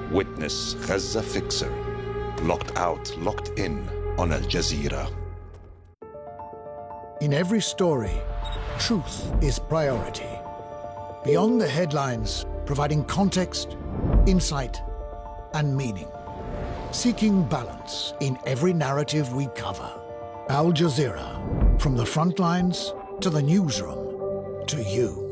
Witness Gaza Fixer. Locked out, locked in on Al Jazeera. In every story, truth is priority. Beyond the headlines, providing context, insight, and meaning. Seeking balance in every narrative we cover. Al Jazeera, from the front lines to the newsroom to you.